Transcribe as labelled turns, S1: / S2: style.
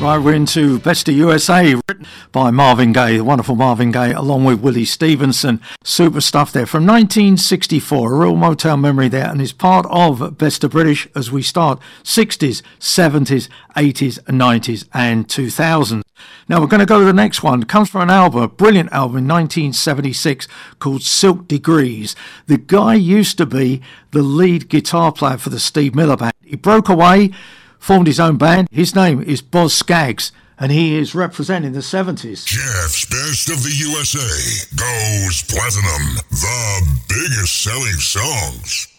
S1: Right, we're into Best of USA, written by Marvin Gaye, the wonderful Marvin Gaye, along with Willie Stevenson. Super stuff there from 1964, a real Motown memory there, and is part of Best of British as we start 60s, 70s, 80s, 90s, and 2000s. Now we're going to go to the next one. It comes from an album, a brilliant album in 1976 called Silk Degrees. The guy used to be the lead guitar player for the Steve Miller Band. He broke away, formed his own band. His name is Boz Scaggs, and he is representing the 70s.
S2: Jeff's Best of the USA goes platinum, the biggest selling songs.